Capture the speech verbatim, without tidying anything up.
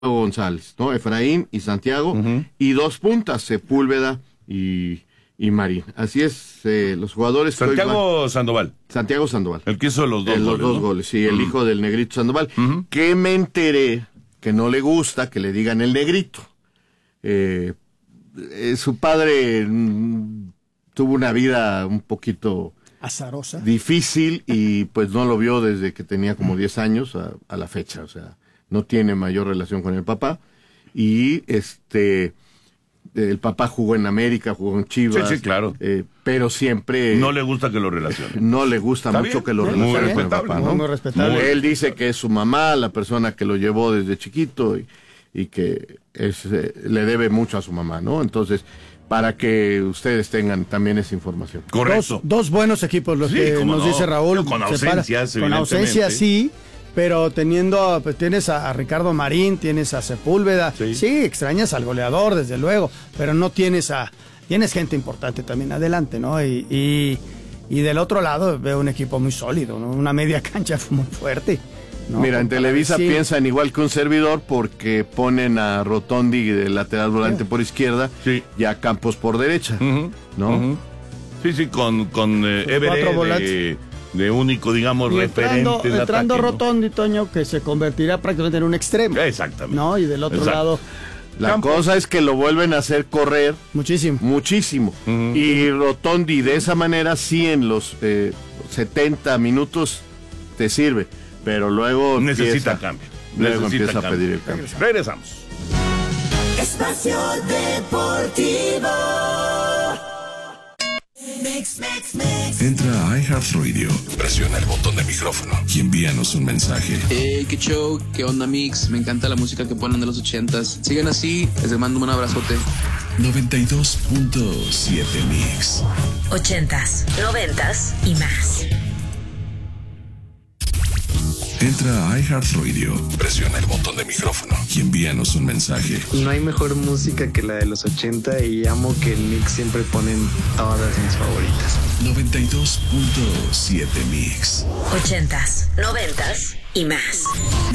González, ¿no? Efraín y Santiago, uh-huh. y dos puntas, Sepúlveda y, y Marín. Así es, eh, los jugadores... Santiago Sandoval. Santiago Sandoval. El que hizo los dos eh, goles, Los dos ¿no? goles, sí, el uh-huh. hijo del Negrito Sandoval. Uh-huh. Que me enteré que no le gusta que le digan el Negrito. Eh, eh, su padre mm, tuvo una vida un poquito... azarosa. Difícil, y pues no lo vio desde que tenía como diez años a, a la fecha, o sea... no tiene mayor relación con el papá, y este el papá jugó en América, jugó en Chivas, sí, sí, claro, eh, pero siempre no le gusta que lo relacionen, no le gusta mucho bien? que lo Muy relacionen con el respetable, papá, muy, ¿no? muy respetable. Él dice que es su mamá, la persona que lo llevó desde chiquito, y, y que es, eh, le debe mucho a su mamá, ¿no? Entonces, para que ustedes tengan también esa información. Correcto. Dos, dos buenos equipos los sí, que nos no. dice Raúl. Con ausencias, Con ausencias, sí. Pero teniendo, pues, tienes a, a Ricardo Marín, tienes a Sepúlveda, sí. sí, extrañas al goleador, desde luego, pero no tienes a, tienes gente importante también adelante, ¿no? Y, y, y del otro lado veo un equipo muy sólido, ¿no? Una media cancha muy fuerte, ¿no? Mira, en Televisa sí. piensan igual que un servidor, porque ponen a Rotondi de lateral volante sí. por izquierda, sí. y a Campos por derecha, uh-huh. ¿no? Uh-huh. Sí, sí, con, con eh, Everett de, de único, digamos, y referente entrando, de entrando ataque, Rotondi, ¿no? Toño, que se convertirá prácticamente en un extremo. Exactamente. ¿No? Y del otro Exacto. lado... La Campos. cosa es que lo vuelven a hacer correr muchísimo. Muchísimo. Uh-huh. Y Rotondi de esa manera sí en los eh, setenta minutos te sirve, pero luego necesita empieza, cambio. Luego necesita empieza cambio. a pedir el cambio. Regresamos. Espacio Deportivo. Mix, mix, mix. Entra a iHeartRadio, presiona el botón de micrófono y envíanos un mensaje. Hey, qué show, qué onda, Mix. Me encanta la música que ponen de los ochentas. Sigan así, les mando un abrazote. noventa y dos punto siete Mix. Ochentas, noventas y más. Entra a iHeartRadio, presiona el botón de micrófono y envíanos un mensaje. No hay mejor música que la de los ochenta y amo que el Mix siempre ponen todas mis favoritas. noventa y dos punto siete Mix. Ochentas, noventas y más.